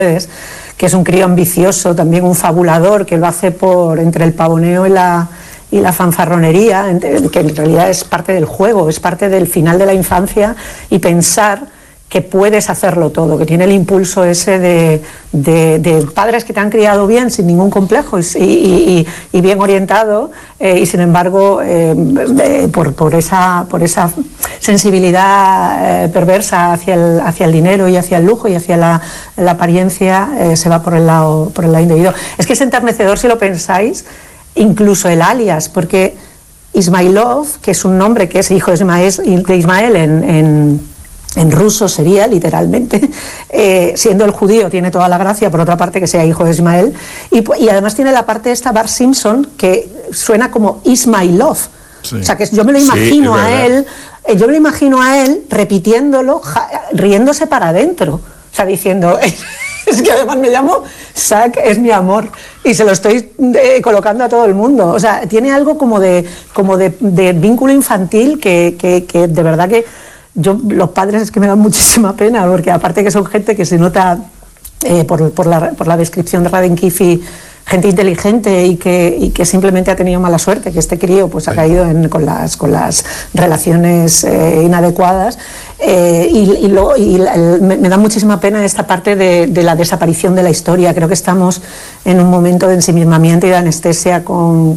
que es un crío ambicioso, también un fabulador, que lo hace entre el pavoneo y la fanfarronería, que en realidad es parte del juego, es parte del final de la infancia, y pensar que puedes hacerlo todo, que tiene el impulso ese de padres que te han criado bien, sin ningún complejo y bien orientado, y sin embargo por esa sensibilidad perversa hacia el dinero y hacia el lujo y hacia la apariencia, se va por el lado indebido. Es que es enternecedor si lo pensáis, incluso el alias, porque Ismailov, que es un nombre que es hijo de Ismael en ruso sería, literalmente, siendo el judío tiene toda la gracia, por otra parte que sea hijo de Ismael, y además tiene la parte esta Bart Simpson, que suena como Ismailov, sí. O sea que yo me lo imagino a él repitiéndolo, riéndose para adentro, o sea, diciendo... Es que además me llamo Zack, es mi amor, y se lo estoy colocando a todo el mundo. O sea, tiene algo como de vínculo infantil que de verdad que los padres es que me dan muchísima pena, porque aparte que son gente que se nota por la descripción de Raden Kifi, gente inteligente y que simplemente ha tenido mala suerte, que este crío pues ha caído con las relaciones inadecuadas, me da muchísima pena esta parte de la desaparición de la historia. Creo que estamos en un momento de ensimismamiento y de anestesia con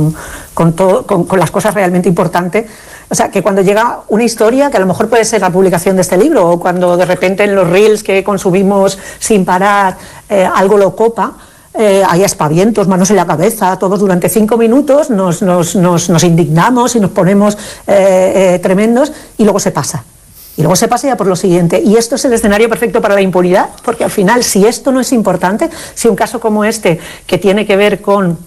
las cosas realmente importantes. O sea, que cuando llega una historia, que a lo mejor puede ser la publicación de este libro, o cuando de repente en los reels que consumimos sin parar algo lo copa, hay aspavientos, manos en la cabeza, todos durante 5 minutos nos indignamos y nos ponemos tremendos, y luego se pasa. Y luego se pasa ya por lo siguiente. Y esto es el escenario perfecto para la impunidad, porque al final, si esto no es importante, si un caso como este, que tiene que ver con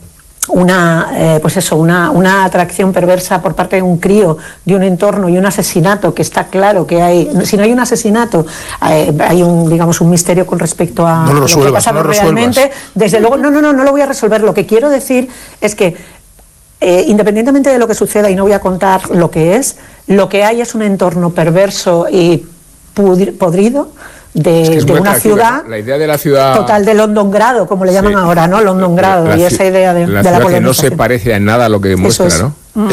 una atracción perversa por parte de un crío, de un entorno, y un asesinato, que está claro que hay, si no hay un asesinato, hay un misterio con respecto a lo que ha pasado realmente. Desde luego, no lo voy a resolver. Lo que quiero decir es que independientemente de lo que suceda, y no voy a contar lo que hay es un entorno perverso y podrido de una ciudad, la idea de la ciudad total de Londongrado, como le llaman ahora, ¿no? Londongrado, y esa idea de la ciudad que no se parece en nada a lo que muestra, ¿no?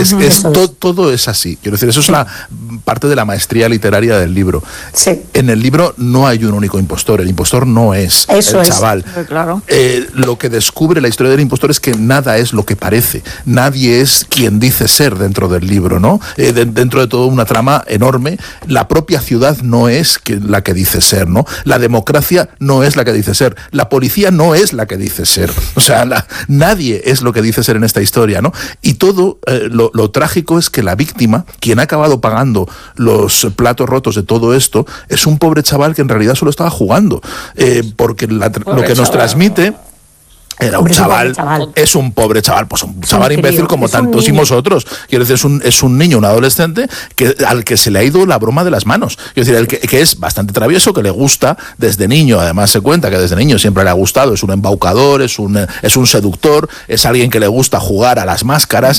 Todo es así. Quiero decir, eso es la parte de la maestría literaria del libro. Sí. En el libro no hay un único impostor. El impostor no es el chaval. Claro. Lo que descubre la historia del impostor es que nada es lo que parece. Nadie es quien dice ser dentro del libro, ¿no? Dentro de toda una trama enorme, la propia ciudad no es la que dice ser, ¿no? La democracia no es la que dice ser. La policía no es la que dice ser. O sea, nadie es lo que dice ser en esta historia, ¿no? Y todo... Lo trágico es que la víctima, quien ha acabado pagando los platos rotos de todo esto, es un pobre chaval que en realidad solo estaba jugando, porque lo que nos transmite... Era un chaval, es un pobre chaval, pues un chaval imbécil como tantísimos otros. Quiero decir, es un niño, un adolescente al que se le ha ido la broma de las manos. Quiero decir, que es bastante travieso, que le gusta desde niño, además se cuenta que desde niño siempre le ha gustado, es un embaucador, es un seductor, es alguien que le gusta jugar a las máscaras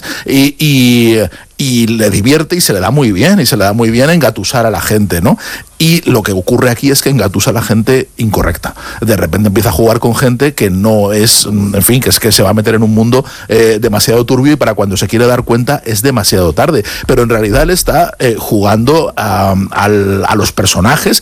y le divierte y se le da muy bien, engatusar a la gente, ¿no? Y lo que ocurre aquí es que engatusa a la gente incorrecta. De repente empieza a jugar con gente que no es, en fin, que es que se va a meter en un mundo demasiado turbio, y para cuando se quiere dar cuenta es demasiado tarde. Pero en realidad él está jugando a los personajes,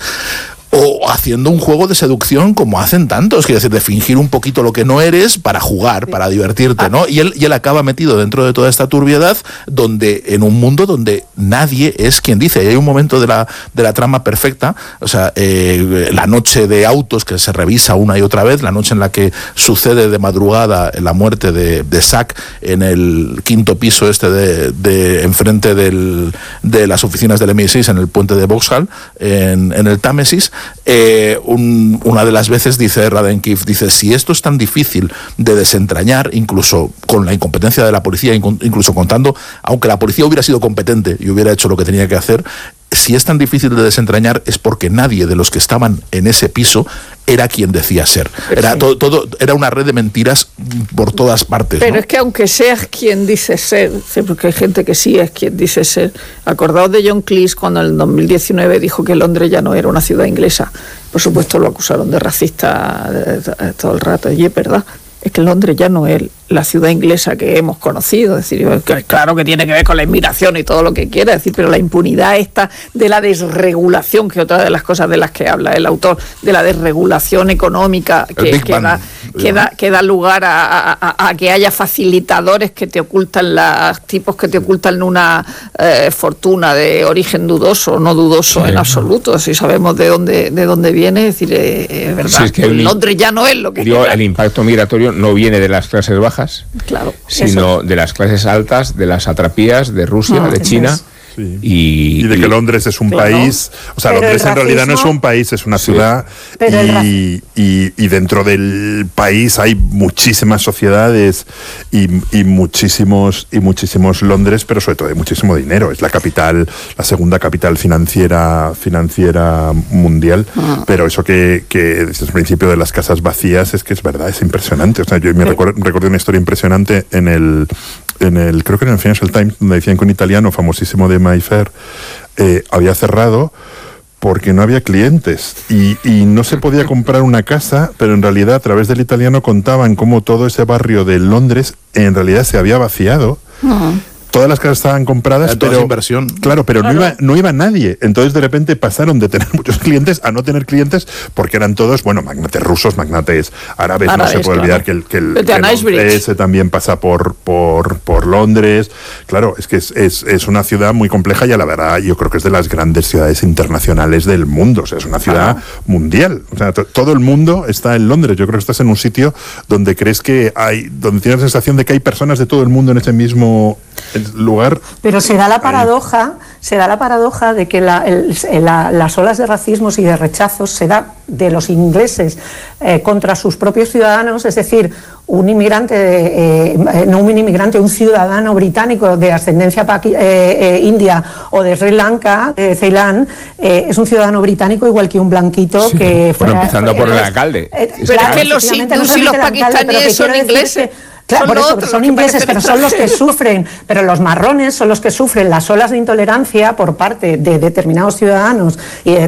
o haciendo un juego de seducción como hacen tantos, quiero decir, de fingir un poquito lo que no eres para jugar, para divertirte, ¿no? Y él acaba metido dentro de toda esta turbiedad, en un mundo donde nadie es quien dice. Y hay un momento de la trama perfecta, o sea, la noche de autos que se revisa una y otra vez, la noche en la que sucede de madrugada la muerte de Zack en el 5º piso de enfrente de las oficinas del MI6 en el puente de Vauxhall, en el Támesis. Una de las veces dice Raden Kiff, si esto es tan difícil de desentrañar, incluso con la incompetencia de la policía, incluso contando, aunque la policía hubiera sido competente y hubiera hecho lo que tenía que hacer, si es tan difícil de desentrañar es porque nadie de los que estaban en ese piso era quien decía ser. Era todo era una red de mentiras por todas partes. Pero ¿no? es que aunque seas quien dice ser, porque hay gente que sí es quien dice ser. Acordaos de John Cleese cuando en el 2019 dijo que Londres ya no era una ciudad inglesa. Por supuesto lo acusaron de racista todo el rato. Y es verdad, es que Londres ya no es la ciudad inglesa que hemos conocido. Es decir, claro que tiene que ver con la inmigración y todo lo que quiera, decir, pero la impunidad esta de la desregulación, que otra de las cosas de las que habla el autor, de la desregulación económica que da lugar a que haya facilitadores que te ocultan tipos que te ocultan una fortuna de origen dudoso, no dudoso en absoluto, si sabemos de dónde viene. Es decir, es verdad, sí, es que Londres ya no es lo que era. El impacto migratorio no viene de las clases bajas, claro, sino de las clases altas, de las satrapías de Rusia, de China. Sí. Y de que Londres es un país, o sea, Londres en realidad no es un país, es una ciudad, y dentro del país hay muchísimas sociedades y muchísimos Londres, pero sobre todo hay muchísimo dinero. Es la capital, la segunda capital financiera mundial, pero eso que desde el principio de las casas vacías es que es verdad, es impresionante. O sea, yo me recuerdo una historia impresionante creo que en el Financial Times, donde decían que un italiano famosísimo de Mayfair había cerrado porque no había clientes y no se podía comprar una casa, pero en realidad a través del italiano contaban cómo todo ese barrio de Londres en realidad se había vaciado. Todas las casas estaban compradas, pero inversión. Claro, pero no iba nadie. Entonces de repente pasaron de tener muchos clientes a no tener clientes porque eran todos, magnates rusos, magnates árabes. No se puede olvidar que ese también pasa por Londres. Claro, es que es una ciudad muy compleja y a la verdad yo creo que es de las grandes ciudades internacionales del mundo. O sea, es una ciudad mundial. O sea, todo el mundo está en Londres. Yo creo que estás en un sitio donde donde tienes la sensación de que hay personas de todo el mundo en ese mismo lugar. Pero se da la paradoja de que las olas de racismos y de rechazos se da de los ingleses contra sus propios ciudadanos, es decir, un ciudadano británico de ascendencia india o de Sri Lanka, de Ceilán, es un ciudadano británico igual que un blanquito que fuera... empezando por el alcalde. Pero es que los hindús y los pakistaníes son ingleses. Claro, por eso, son ingleses, pero son los que sufren, pero los marrones son los que sufren las olas de intolerancia por parte de determinados ciudadanos y de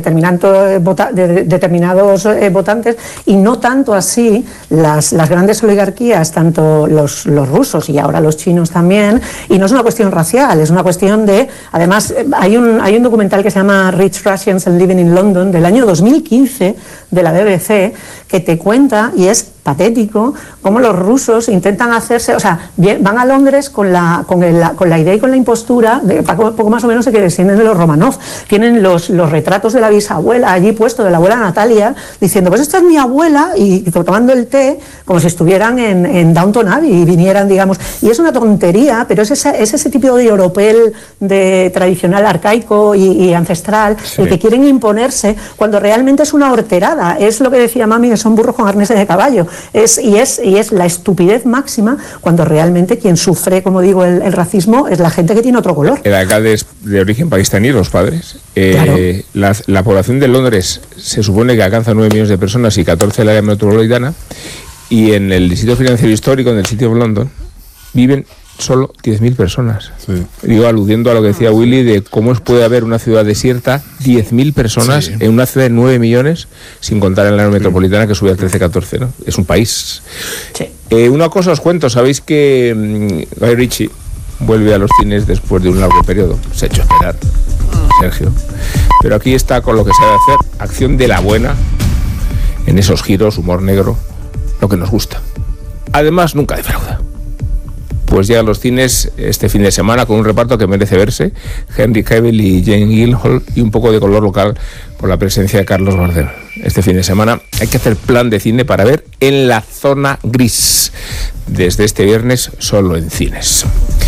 determinados votantes, y no tanto así las grandes oligarquías, tanto los rusos y ahora los chinos también, y no es una cuestión racial, es una cuestión de... Además, hay un documental que se llama Rich Russians and Living in London, del año 2015, de la BBC, que te cuenta, y es patético, cómo los rusos intentan hacerse, o sea, van a Londres con la idea y con la impostura, poco más o menos, de que descienden de los Romanov. Tienen los retratos de la bisabuela allí puestos, de la abuela Natalia, diciendo, pues esta es mi abuela, y tomando el té, como si estuvieran en Downton Abbey y vinieran, digamos. Y es una tontería, pero es ese tipo de europel de tradicional, arcaico y ancestral, el que quieren imponerse, cuando realmente es una horterada. Es lo que decía Mami, que son burros con arneses de caballo. Es la estupidez máxima, cuando realmente quien sufre, como digo, el racismo es la gente que tiene otro color. El alcalde es de origen pakistaní, los padres. Claro. La población de Londres se supone que alcanza 9 millones de personas y 14 del área metropolitana, y en el distrito financiero histórico, en el City of London, viven solo 10.000 personas. Sí. Digo, aludiendo a lo que decía Willy de cómo puede haber una ciudad desierta, 10.000 personas en una ciudad de 9 millones, sin contar el área metropolitana que sube al 13-14, ¿no? Es un país. Sí. Una cosa os cuento, sabéis que Guy Ritchie vuelve a los cines después de un largo periodo. Se ha hecho esperar, Sergio. Pero aquí está con lo que sabe hacer, acción de la buena, en esos giros, humor negro, lo que nos gusta. Además, nunca defrauda. Pues llega a los cines este fin de semana con un reparto que merece verse: Henry Cavill y Jane Gyllenhaal, y un poco de color local por la presencia de Carlos Bardem. Este fin de semana hay que hacer plan de cine para ver En la zona gris, desde este viernes solo en cines.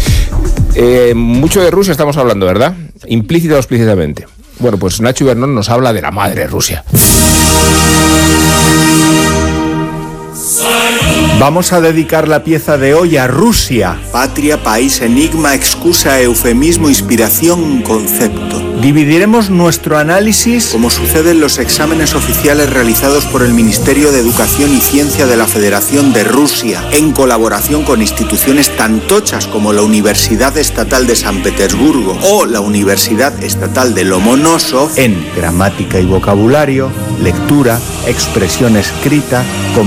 Mucho de Rusia estamos hablando, ¿verdad? Implícita o explícitamente. Bueno, pues Nacho Ibernón nos habla de la madre Rusia. Vamos a dedicar la pieza de hoy a Rusia. Patria, país, enigma, excusa, eufemismo, inspiración, concepto. Dividiremos nuestro análisis, como sucede en los exámenes oficiales realizados por el Ministerio de Educación y Ciencia de la Federación de Rusia, en colaboración con instituciones tan tochas como la Universidad Estatal de San Petersburgo o la Universidad Estatal de Lomonosov, en gramática y vocabulario, lectura, expresión escrita,